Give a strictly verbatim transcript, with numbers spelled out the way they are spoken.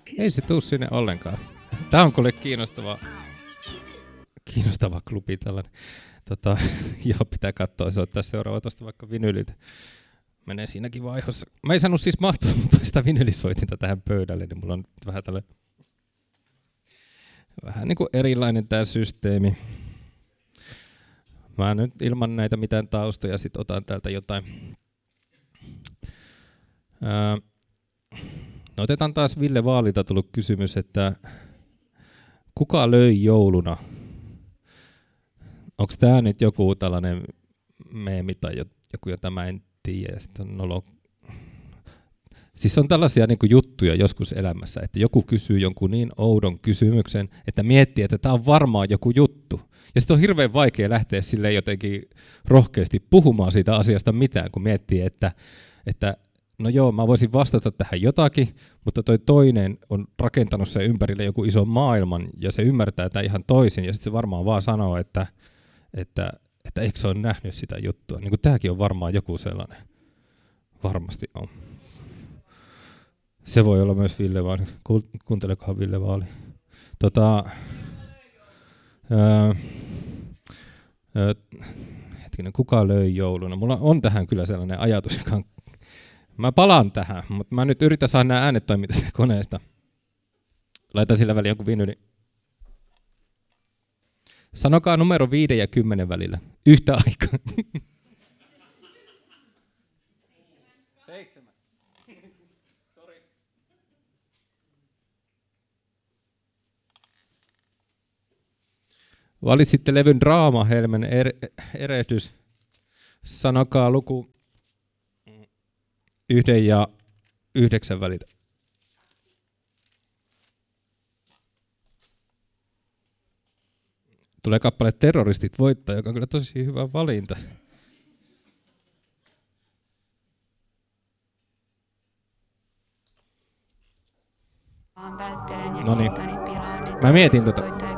Ei se tuu sinne ollenkaan. Tää on kuule kiinnostava, kiinnostava klubi tällainen. Tota, joo, pitää katsoa, se ottaa seuraava tuosta vaikka vinyliltä. Menee siinäkin vaiheessa. Mä en saanut siis mahtua sitä vinylisoitinta tähän pöydälle, niin mulla on nyt vähän tällainen vähän niin kuin erilainen tää systeemi. Mä nyt ilman näitä mitään taustoja sit otan täältä jotain. Ää, no otetaan taas Ville Vaalilta tullut kysymys, että kuka löi jouluna? Onko tää nyt joku tällainen meemi tai joku, jota mä en tiedä? Nolo. Siis on tällaisia niin kuin juttuja joskus elämässä, että joku kysyy jonkun niin oudon kysymyksen, että miettii, että tämä on varmaan joku juttu. Ja sitten on hirveän vaikea lähteä silleen jotenkin rohkeasti puhumaan siitä asiasta mitään, kun miettii, että, että no joo, mä voisin vastata tähän jotakin, mutta toi toinen on rakentanut sen ympärille joku iso maailman, ja se ymmärtää tämän ihan toisin, ja sitten se varmaan vaan sanoo, että, että, että eikö se ole nähnyt sitä juttua. Niin kuin tämäkin on varmaan joku sellainen. Varmasti on. Se voi olla myös Ville Vaali. Kuuntelekohan Ville Vaali. Tota, öö, öö, hetkinen, kuka löi jouluna? Mulla on tähän kyllä sellainen ajatus, joka on, mä palaan tähän, mutta mä nyt yritän saada nämä äänet toimia tästä koneesta. Laitan sillä välillä jonkun vinyli. Sanokaa numero viiden ja kymmenen välillä. Yhtä aikaa. Seitsemän. Sori. Valitsitte levyn Draama, Helmen er- erehdys. Sanokaa luku yhden ja yhdeksän välillä. Tulee kappale Terroristit voittaa, joka on kyllä tosi hyvä valinta. No niin. Mä mietin tota.